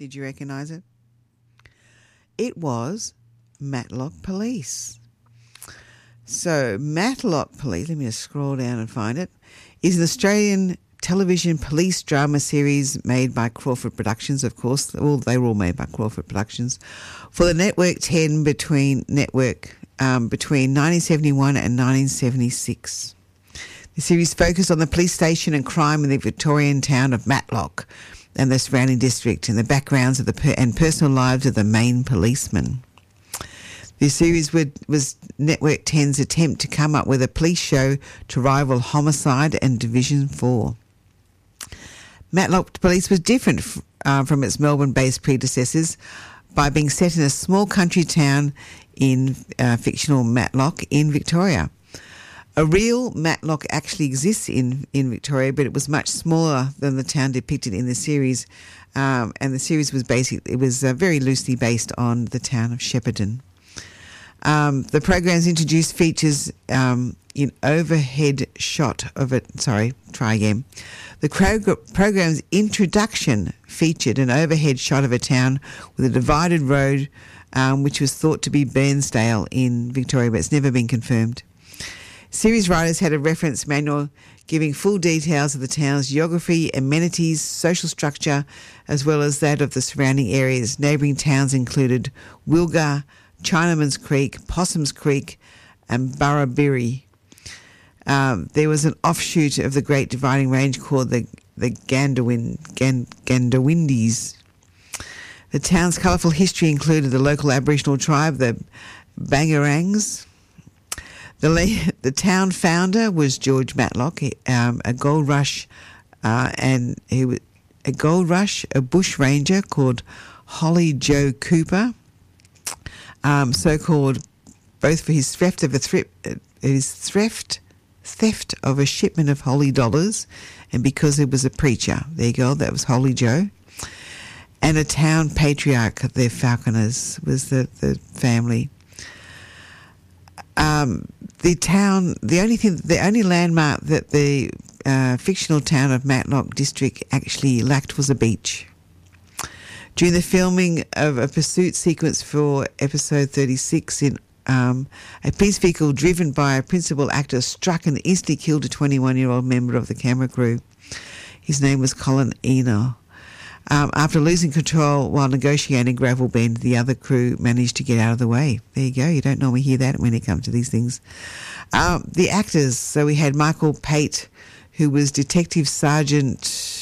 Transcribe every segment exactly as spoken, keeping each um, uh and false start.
Did you recognise it? It was Matlock Police. So Matlock Police, let me just scroll down and find it, is an Australian television police drama series made by Crawford Productions, of course. All, they were all made by Crawford Productions. For the Network ten between network um, between nineteen seventy-one and nineteen seventy-six. The series focused on the police station and crime in the Victorian town of Matlock and the surrounding district and the backgrounds of the per- and personal lives of the main policemen. The series would, was Network ten's attempt to come up with a police show to rival Homicide and Division four. Matlock Police was different uh, from its Melbourne-based predecessors by being set in a small country town in uh, fictional Matlock in Victoria. A real Matlock actually exists in, in Victoria, but it was much smaller than the town depicted in the series, um, and the series was basic. It was uh, very loosely based on the town of Shepparton. Um, the program's introduced features um, in overhead shot of it. Sorry, try again. The prog- program's introduction featured an overhead shot of a town with a divided road, um, which was thought to be Bairnsdale in Victoria, but it's never been confirmed. Series writers had a reference manual giving full details of the town's geography, amenities, social structure, as well as that of the surrounding areas. Neighbouring towns included Wilga, Chinaman's Creek, Possums Creek, and Burrabiri. Um, there was an offshoot of the Great Dividing Range called the the Gandawin, Gan, Gandawindis. The town's colourful history included the local Aboriginal tribe, the Bangarangs. The, la- the town founder was George Matlock, um, a gold rush, uh, and he was a gold rush, a bush ranger called Holly Joe Cooper. Um, so-called both for his theft of a thrift, uh, his theft, theft of a shipment of holy dollars, and because he was a preacher. There you go. That was Holy Joe, and a town patriarch. The Falconers was the the family. Um, the town, the only thing, the only landmark that the uh, fictional town of Matlock district actually lacked was a beach. During the filming of a pursuit sequence for episode thirty-six, in um, a police vehicle driven by a principal actor struck and instantly killed a twenty-one-year-old member of the camera crew. His name was Colin Eno. Um, after losing control while negotiating a gravel bend, the other crew managed to get out of the way. There you go. You don't normally hear that when it comes to these things. Um, the actors. So we had Michael Pate, who was Detective Sergeant...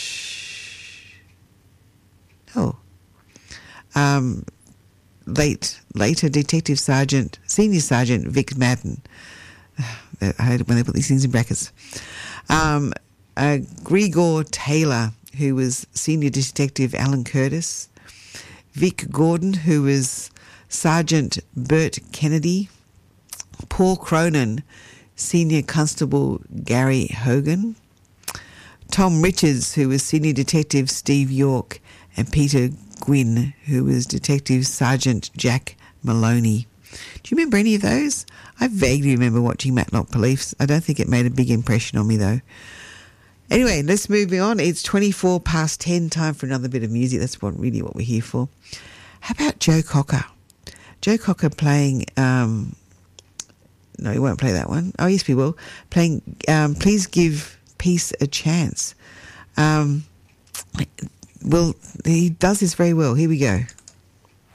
Oh, um, late, later Detective Sergeant, Senior Sergeant Vic Madden. I hate it when they put these things in brackets. Um, uh, Gregor Taylor, who was Senior Detective Alan Curtis. Vic Gordon, who was Sergeant Bert Kennedy. Paul Cronin, Senior Constable Gary Hogan. Tom Richards, who was Senior Detective Steve York, and Peter Gwynn, who was Detective Sergeant Jack Maloney. Do you remember any of those? I vaguely remember watching Matlock Police. I don't think it made a big impression on me, though. Anyway, let's move on. It's twenty-four past ten, time for another bit of music. That's what really what we're here for. How about Joe Cocker? Joe Cocker playing... Um, no, he won't play that one. Oh, yes, we will. Playing um, Please Give Peace a Chance. Um... Well, he does this very well. Here we go.